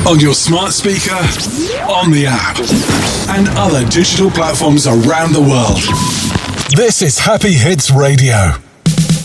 On your smart speaker, on the app, and other digital platforms around the world. This is Happy Hits Radio.